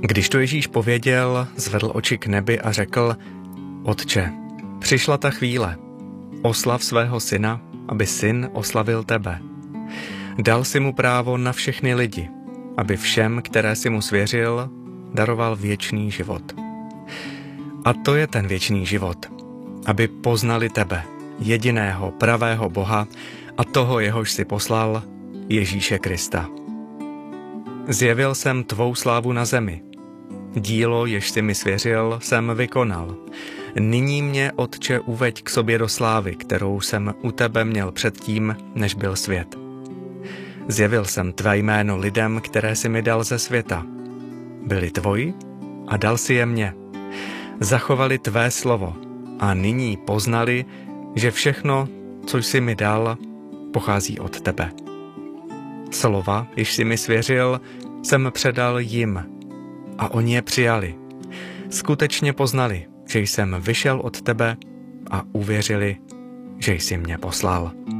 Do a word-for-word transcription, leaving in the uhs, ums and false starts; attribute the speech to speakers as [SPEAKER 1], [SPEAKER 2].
[SPEAKER 1] Když to Ježíš pověděl, zvedl oči k nebi a řekl: Otče, přišla ta chvíle, oslav svého syna, aby syn oslavil tebe. Dal si mu právo na všechny lidi, aby všem, které si mu svěřil, daroval věčný život. A to je ten věčný život, aby poznali tebe, jediného pravého Boha a toho, jehož si poslal, Ježíše Krista. Zjevil jsem tvou slávu na zemi. Dílo, jež si mi svěřil, jsem vykonal. Nyní mě, Otče, uveď k sobě do slávy, kterou jsem u tebe měl předtím, než byl svět. Zjevil jsem tvé jméno lidem, které si mi dal ze světa. Byli tvoji a dal si je mně. Zachovali tvé slovo a nyní poznali, že všechno, co jsi mi dal, pochází od tebe. Slova, jež jsi mi svěřil, jsem předal jim a oni je přijali. Skutečně poznali, že jsem vyšel od tebe a uvěřili, že jsi mě poslal.